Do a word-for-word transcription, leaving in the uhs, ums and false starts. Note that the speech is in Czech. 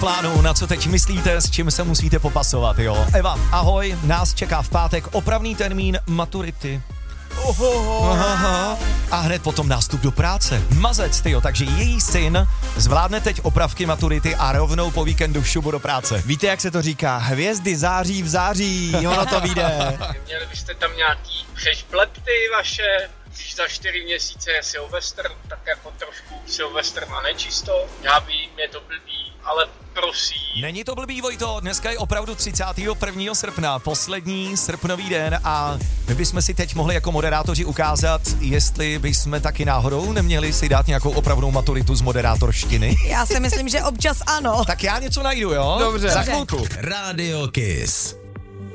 plánu, na co teď myslíte, s čím se musíte popasovat, jo? Eva, ahoj, nás čeká v pátek opravný termín maturity. Oho. Aha. A hned potom nástup do práce. Mazec, tyjo, takže její syn zvládne teď opravky maturity a rovnou po víkendu šubu do práce. Víte, jak se to říká? Hvězdy září v září, ono to vyjde. Měli byste tam nějaký přešplepty vaše, když za čtyři měsíce je Silvestr, tak jako trošku Silvestr na nečisto. Já vím, je to blbý, ale prosím. Není to blbý, Vojto, dneska je opravdu třicátého prvního srpna, poslední srpnový den a my bychom si teď mohli jako moderátoři ukázat, jestli bychom taky náhodou neměli si dát nějakou opravnou maturitu z moderátorštiny. Já si myslím, že občas ano. Tak já něco najdu, jo? Dobře. Za chvilku. Radio Kiss.